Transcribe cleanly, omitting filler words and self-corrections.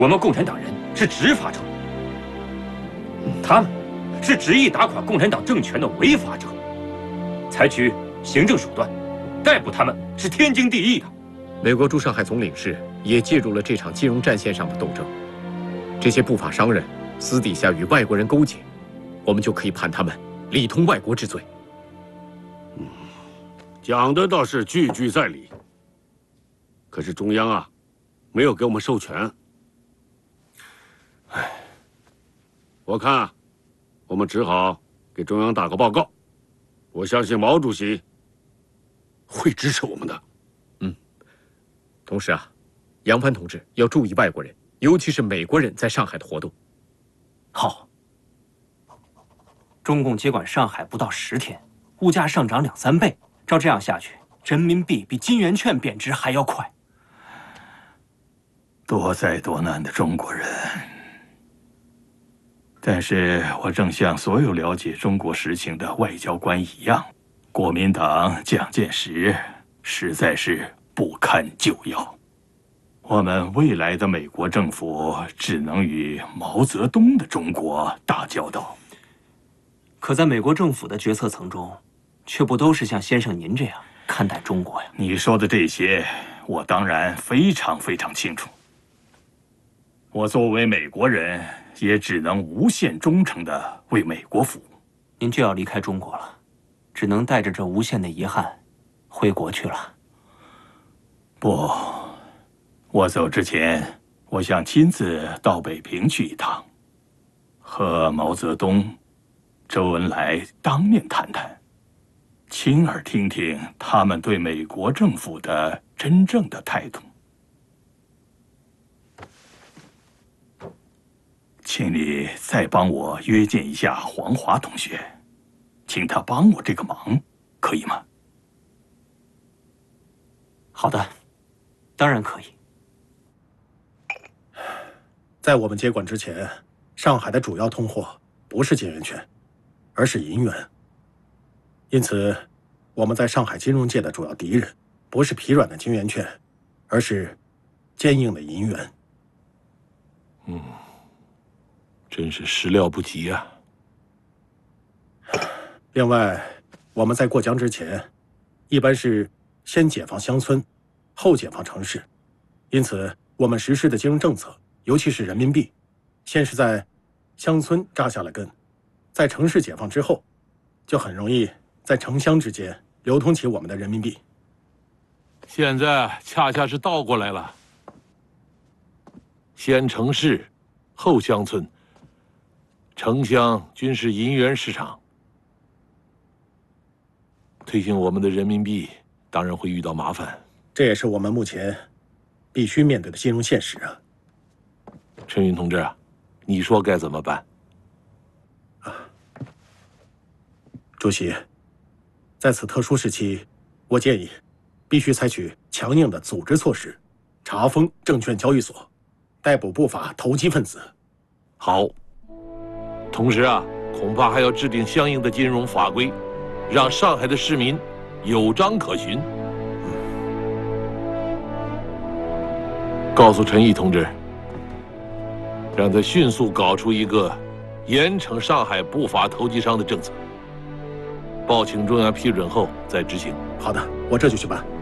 我们共产党人是执法者，他们是执意打垮共产党政权的违法者，采取行政手段逮捕他们是天经地义的。 美国驻上海总领事也介入了这场金融战线上的斗争。这些不法商人私底下与外国人勾结，我们就可以判他们里通外国之罪。 讲的倒是句句在理，可是中央啊，没有给我们授权。唉，我看啊，我们只好给中央打个报告。我相信毛主席会支持我们的。 同时啊，杨帆同志要注意外国人，尤其是美国人在上海的活动。 好。中共接管上海不到10天，物价上涨2、3倍，照这样下去，人民币比金圆券贬值还要快。 多灾多难的中国人。但是我正像所有了解中国实情的外交官一样，国民党蒋介石实在是不堪救药。我们未来的美国政府只能与毛泽东的中国打交道。 可在美国政府的决策层中，却不都是像先生您这样看待中国呀？ 你说的这些，我当然非常清楚。我作为美国人，也只能无限忠诚地为美国服务。 您就要离开中国了，只能带着这无限的遗憾回国去了。 不，我走之前，我想亲自到北平去一趟，和毛泽东、周恩来当面谈谈，亲耳听听他们对美国政府的真正的态度。请你再帮我约见一下黄华同学，请他帮我这个忙，可以吗？ 好的，当然可以。 在我们接管之前，上海的主要通货不是金圆券，而是银元。因此，我们在上海金融界的主要敌人，不是疲软的金圆券，而是坚硬的银元。 真是始料不及啊！ 另外，我们在过江之前，一般是先解放乡村，后解放城市。因此，我们实施的金融政策，尤其是人民币，先是在乡村扎下了根，在城市解放之后，就很容易在城乡之间流通起我们的人民币。 现在恰恰是倒过来了，先城市，后乡村。城乡均是银元市场，推行我们的人民币当然会遇到麻烦。 这也是我们目前必须面对的金融现实啊。 陈云同志，你说该怎么办？ 主席，在此特殊时期，我建议必须采取强硬的组织措施，查封证券交易所，逮捕不法投机分子。 好。同时啊，恐怕还要制定相应的金融法规，让上海的市民有章可循。告诉陈毅同志，让他迅速搞出一个严惩上海不法投机商的政策，报请中央批准后再执行。 好的，我这就去办。